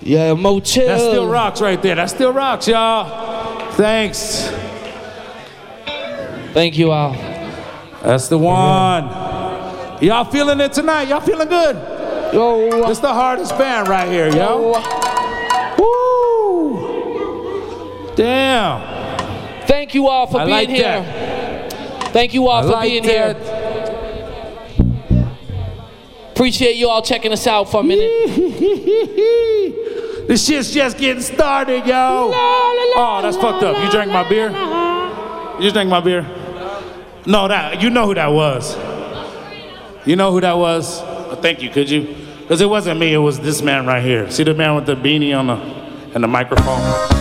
Yeah, Motel. That still rocks right there. That still rocks, y'all. Thanks. Thank you all. That's the one. Y'all feeling it tonight? Y'all feeling good? Yo. It's the hardest band right here, yo. Woo! Damn. Thank you all for being here. That. Thank you all for being that. here. Appreciate you all checking us out for a minute. This shit's just getting started, yo. Oh, that's fucked up. You drank my beer? You drank my beer? No, you know who that was. You know who that was? Oh, thank you, could you? Because it wasn't me, it was this man right here. See the man with the beanie on and the microphone?